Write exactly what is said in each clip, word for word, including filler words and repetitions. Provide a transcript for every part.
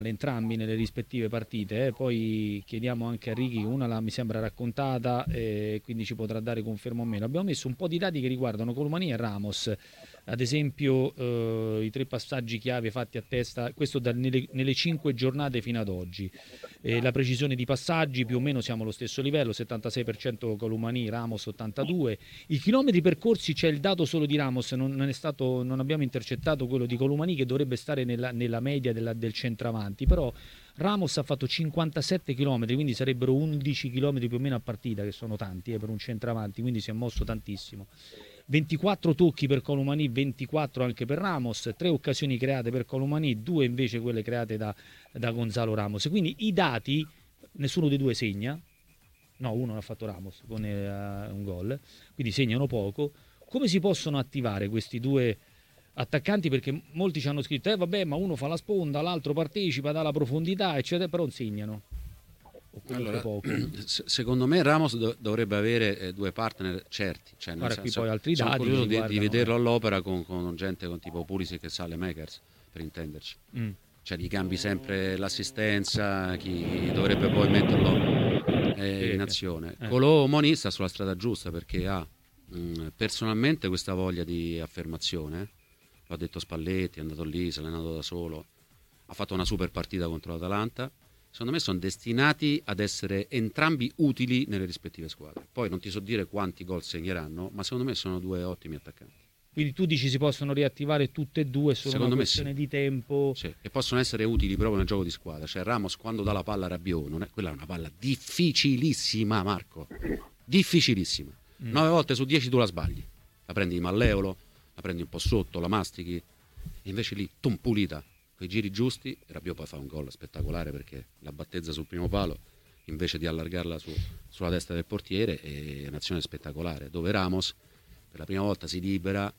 entrambi nelle rispettive partite, eh. Poi chiediamo anche a Ricky, una la, mi sembra raccontata, e eh, quindi ci potrà dare conferma o meno. Abbiamo messo un po' di dati che riguardano Colomani e Ramos, ad esempio eh, i tre passaggi chiave fatti a testa, questo da, nelle, nelle cinque giornate fino ad oggi. Eh, la precisione di passaggi più o meno siamo allo stesso livello, settantasei per cento Colomani, Ramos ottantadue. I chilometri percorsi c'è il dato solo di Ramos, non, non, è stato, non abbiamo intercettato quello di Colomani che dovrebbe stare nella, nella media della, del centravanti, però Ramos ha fatto cinquantasette chilometri, quindi sarebbero undici chilometri più o meno a partita, che sono tanti eh, per un centravanti, quindi si è mosso tantissimo. ventiquattro tocchi per Colomani, ventiquattro anche per Ramos, tre occasioni create per Colomani, due invece quelle create da, da Gonzalo Ramos. Quindi i dati, nessuno dei due segna, no, uno l'ha fatto Ramos con uh, un gol, quindi segnano poco. Come si possono attivare questi due attaccanti? Perché molti ci hanno scritto, eh vabbè, ma uno fa la sponda, l'altro partecipa, dà la profondità, eccetera, però non segnano. Allora, poco. Secondo me Ramos do- dovrebbe avere eh, due partner certi, cioè nel Guarda, senso, qui poi altri sono dati curioso di, di vederlo eh. all'opera con, con gente con tipo Pulisic e Sale Makers, per intenderci. Mm. Cioè gli cambi sempre l'assistenza, chi dovrebbe poi metterlo eh, in azione. Eh. Colomoni sta sulla strada giusta perché ha mh, personalmente questa voglia di affermazione, l'ha detto Spalletti, è andato lì, si è allenato da solo, ha fatto una super partita contro l'Atalanta. Secondo me sono destinati ad essere entrambi utili nelle rispettive squadre. Poi non ti so dire quanti gol segneranno, ma secondo me sono due ottimi attaccanti. Quindi tu dici si possono riattivare tutte e due, solo secondo una questione sì. di tempo. Sì, e possono essere utili proprio nel gioco di squadra. Cioè Ramos quando dà la palla a Rabiot, non è, quella è una palla difficilissima, Marco. Difficilissima. Mm. Nove volte su dieci tu la sbagli. La prendi di malleolo, la prendi un po' sotto, la mastichi, e invece lì, tum, pulita. I giri giusti, Rabiot poi fa un gol spettacolare perché la battezza sul primo palo invece di allargarla su, sulla testa del portiere, è un'azione spettacolare dove Ramos per la prima volta si libera,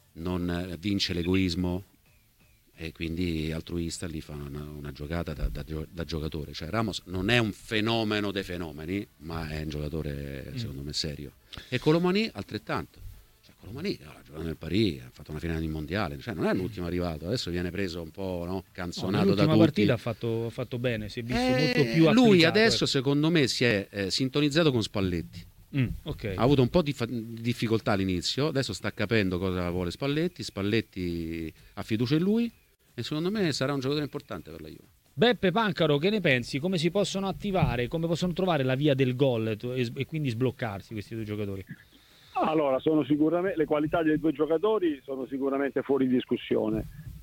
non vince l'egoismo e quindi altruista lì fa una, una giocata da, da, da giocatore. Cioè Ramos non è un fenomeno dei fenomeni, ma è un giocatore secondo me serio. E Colomani altrettanto. Colomani ha giocato nel Paris, ha fatto una finale di mondiale, cioè non è l'ultimo arrivato, adesso viene preso un po', no, canzonato no, da tutti. L'ultima partita ha fatto, ha fatto bene, si è visto eh, molto più applicato. Lui adesso eh. secondo me si è eh, sintonizzato con Spalletti. Mm, okay. Ha avuto un po' di fa- difficoltà all'inizio, adesso sta capendo cosa vuole Spalletti, Spalletti ha fiducia in lui e secondo me sarà un giocatore importante per la Juve. Beppe Pancaro, che ne pensi? Come si possono attivare, come possono trovare la via del gol e, e quindi sbloccarsi questi due giocatori? Allora, sono sicuramente, le qualità dei due giocatori sono sicuramente fuori discussione,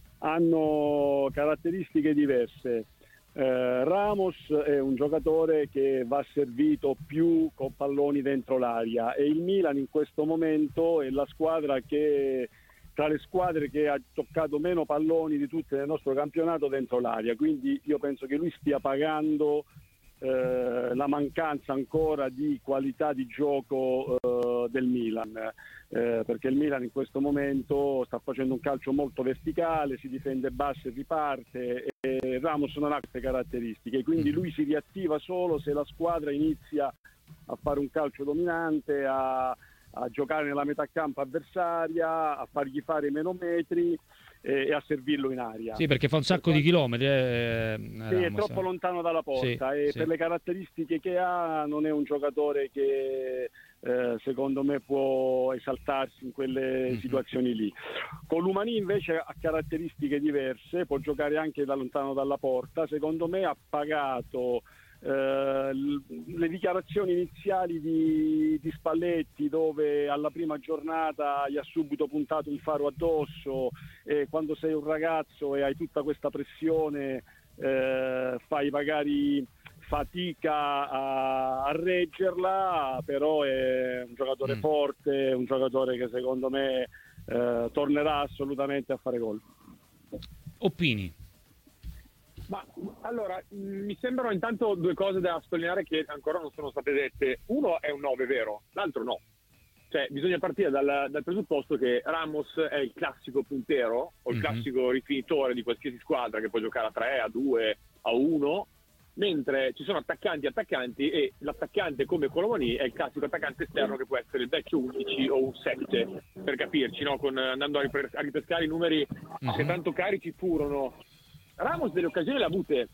hanno caratteristiche diverse. Eh, Ramos è un giocatore che va servito più con palloni dentro l'aria e il Milan in questo momento è la squadra che, tra le squadre che ha toccato meno palloni di tutte nel nostro campionato dentro l'aria, quindi io penso che lui stia pagando Eh, la mancanza ancora di qualità di gioco eh, del Milan, eh, perché il Milan in questo momento sta facendo un calcio molto verticale, si difende basso e riparte e Ramos non ha queste caratteristiche, quindi lui si riattiva solo se la squadra inizia a fare un calcio dominante, a, a giocare nella metà campo avversaria, a fargli fare meno metri e a servirlo in aria. Sì, perché fa un sacco per di chilometri. Eh, sì, Ramos, è troppo eh. lontano dalla porta sì, e sì. per le caratteristiche che ha non è un giocatore che eh, secondo me può esaltarsi in quelle mm-hmm. situazioni lì. Colomani invece ha caratteristiche diverse, può giocare anche da lontano dalla porta, secondo me ha pagato Uh, le dichiarazioni iniziali di, di Spalletti dove alla prima giornata gli ha subito puntato un faro addosso e quando sei un ragazzo e hai tutta questa pressione uh, fai magari fatica a, a reggerla, però è un giocatore mm. forte, un giocatore che secondo me uh, tornerà assolutamente a fare gol. Oppini? Ma allora, mi sembrano intanto due cose da sottolineare che ancora non sono state dette. Uno è un nove vero, l'altro no. Cioè bisogna partire dal, dal presupposto che Ramos è il classico puntero o il mm-hmm. classico rifinitore di qualsiasi squadra che può giocare a tre, a due, a uno, mentre ci sono attaccanti attaccanti e l'attaccante come Colomani è il classico attaccante esterno che può essere il vecchio undici o un sette, per capirci, no? Con, andando a, ripres- a ripescare i numeri mm-hmm. che tanto carichi furono Ramos delle occasioni le ha avute,